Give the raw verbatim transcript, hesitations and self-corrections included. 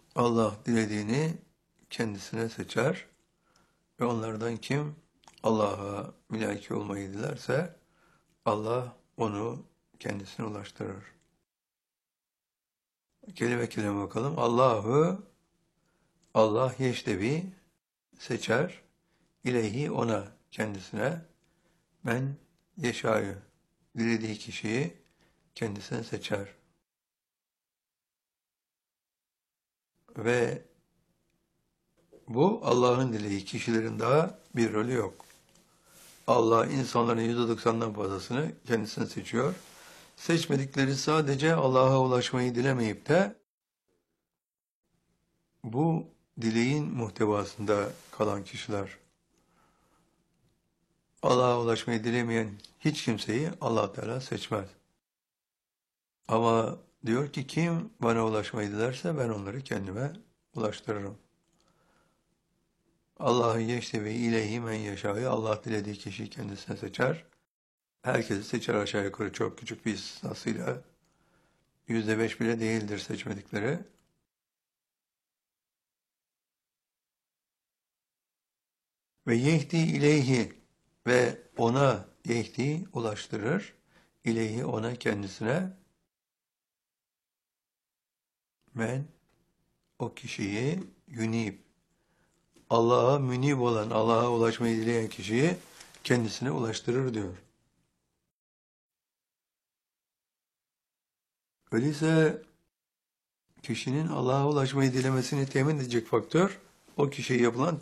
Allah dilediğini kendisine seçer ve onlardan kim Allah'a mülaki olmayı dilerse Allah onu kendisine ulaştırır. Kelime kelime bakalım. Allah'ı Allah yeştebi seçer. İleyhi ona kendisine. Men yeşayı dilediği kişiyi kendisine seçer. Ve bu Allah'ın dileği. Kişilerin daha bir rolü yok. Allah insanların yüzde doksanından fazlasını kendisine seçiyor. Seçmedikleri sadece Allah'a ulaşmayı dilemeyip de bu dileğin muhtevasında kalan kişiler. Allah'a ulaşmayı dilemeyen hiç kimseyi Allah Teala seçmez. Ama diyor ki kim bana ulaşmayı dilerse ben onları kendime ulaştırırım. Allah'ı yeşte ve ileyhi men yaşayı Allah dilediği kişiyi kendisine seçer. Herkesi seçer aşağı yukarı çok küçük bir istisnasıyla. Yüzde beş bile değildir seçmedikleri. Ve yehdi ileyhi ve ona yehdi ulaştırır. İleyhi ona kendisine men o kişiyi yunib Allah'a münib olan, Allah'a ulaşmayı dileyen kişiyi kendisine ulaştırır diyor. Öyleyse kişinin Allah'a ulaşmayı dilemesini temin edecek faktör o kişiye yapılan